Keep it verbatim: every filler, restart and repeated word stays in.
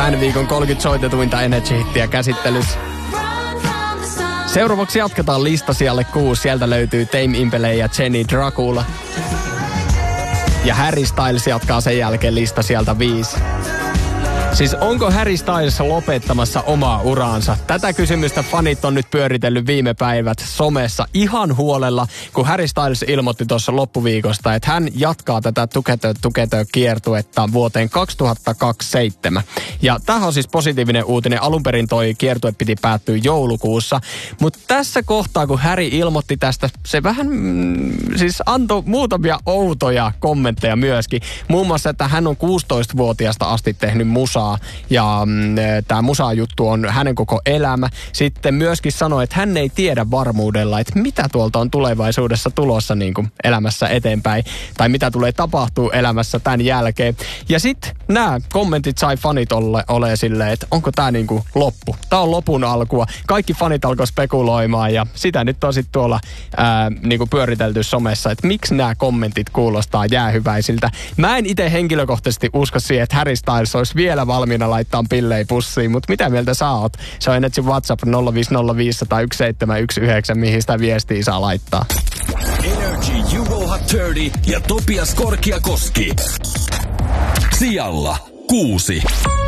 Tämän viikon kolmekymmentä soitetuinta Energy-hittiä käsittelyssä. Seuraavaksi jatketaan lista sijalle kuusi. Sieltä löytyy Tame Impala ja Jenny Dracula. Ja Harry Styles jatkaa sen jälkeen lista sieltä viisi. Siis onko Harry Styles lopettamassa omaa uraansa? Tätä kysymystä fanit on nyt pyöritellyt viime päivät somessa ihan huolella, kun Harry Styles ilmoitti tuossa loppuviikosta, että hän jatkaa tätä Together Together kiertuetta vuoteen kaksituhattakaksikymmentäseitsemän. Ja tämähän on siis positiivinen uutinen. Alun perin toi kiertue piti päättyä joulukuussa, mutta tässä kohtaa, kun Harry ilmoitti tästä, se vähän mm, siis antoi muutamia outoja kommentteja myöskin. Muun muassa, että hän on kuusitoistavuotiaasta asti tehnyt musaa. Ja mm, tämä musa-juttu on hänen koko elämä. Sitten myöskin sanoi, että hän ei tiedä varmuudella, että mitä tuolta on tulevaisuudessa tulossa niin kuin elämässä eteenpäin. Tai mitä tulee tapahtuu elämässä tämän jälkeen. Ja sitten nämä kommentit sai fanit ole, ole silleen, että onko tämä niin kuin loppu. Tämä on lopun alkua. Kaikki fanit alkoi spekuloimaan ja sitä nyt on sitten tuolla ää, niin kuin pyöritelty somessa, että miksi nämä kommentit kuulostaa jäähyväisiltä. Mä en itse henkilökohtaisesti usko siihen, että Harry Styles olisi vielä valmiina laittaa pillei pussiin, mutta mitä mieltä sä oot? Se on Energy WhatsApp nolla viisi nolla viisi nolla yksi seitsemän yksi yhdeksän, mihin sitä viestiä saa laittaa. Energy Jugo Hot kolmekymmentä ja Topias Korkiakoski. Sijalla kuusi.